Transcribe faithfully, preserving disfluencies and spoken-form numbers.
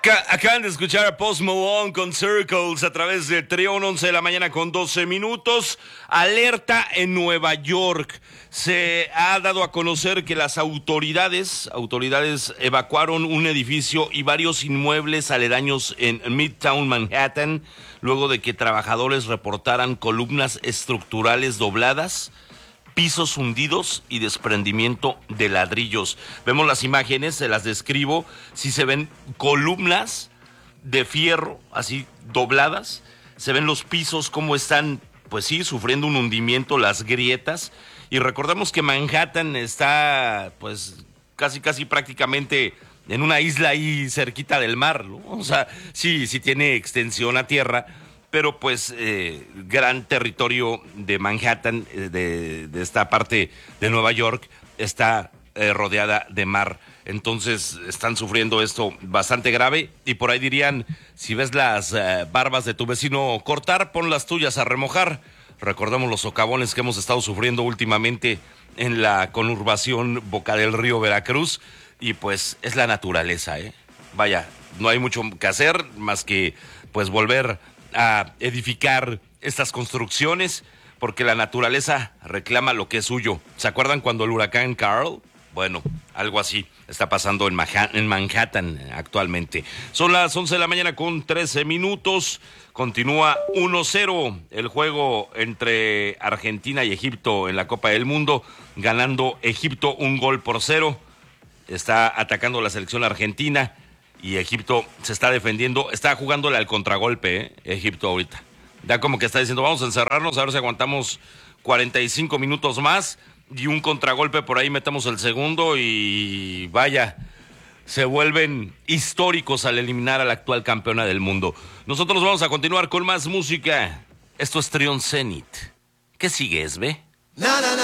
Acaban de escuchar a Post Malone con Circles a través de Trión, once de la mañana con doce minutos. Alerta en Nueva York. Se ha dado a conocer que las autoridades, autoridades evacuaron un edificio y varios inmuebles aledaños en Midtown Manhattan, luego de que trabajadores reportaran columnas estructurales dobladas, pisos hundidos y desprendimiento de ladrillos. Vemos las imágenes, se las describo. Si se ven columnas de fierro así dobladas, se ven los pisos cómo están, pues sí, sufriendo un hundimiento, las grietas. Y recordemos que Manhattan está, pues, casi casi prácticamente en una isla ahí cerquita del mar, ¿no? O sea, sí, sí tiene extensión a tierra, pero pues eh, gran territorio de Manhattan, eh, de, de esta parte de Nueva York, está eh, rodeada de mar. Entonces están sufriendo esto bastante grave y por ahí dirían, si ves las eh, barbas de tu vecino cortar, pon las tuyas a remojar. Recordamos los socavones que hemos estado sufriendo últimamente en la conurbación Boca del Río, Veracruz, y pues es la naturaleza, ¿eh? Vaya, no hay mucho que hacer más que pues volver a edificar estas construcciones, porque la naturaleza reclama lo que es suyo. ¿Se acuerdan cuando el huracán Carl? Bueno, algo así está pasando en Manhattan, en Manhattan actualmente. Son las once de la mañana con trece minutos. Continúa uno cero el juego entre Argentina y Egipto en la Copa del Mundo, ganando Egipto un gol por cero. Está atacando la selección argentina y Egipto se está defendiendo, está jugándole al contragolpe, ¿eh? Egipto ahorita. Ya como que está diciendo, vamos a encerrarnos, a ver si aguantamos cuarenta y cinco minutos más y un contragolpe por ahí metamos el segundo y vaya, se vuelven históricos al eliminar a la actual campeona del mundo. Nosotros vamos a continuar con más música. Esto es Trión Zenit. ¿Qué sigue, Esbe? Na, na, na.